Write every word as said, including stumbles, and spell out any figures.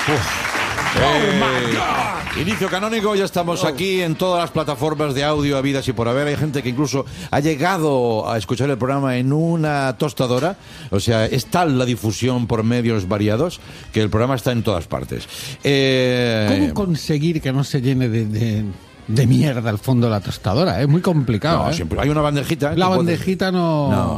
Oh my God. Inicio canónico, ya estamos aquí en todas las plataformas de audio habidas y por haber. Hay gente que incluso ha llegado a escuchar el programa en una tostadora. O sea, es tal la difusión por medios variados que el programa está en todas partes. Eh... ¿Cómo conseguir que no se llene de... de... de mierda al fondo de la tostadora? Es muy complicado. No, ¿eh? siempre hay una bandejita. La bandejita no... No,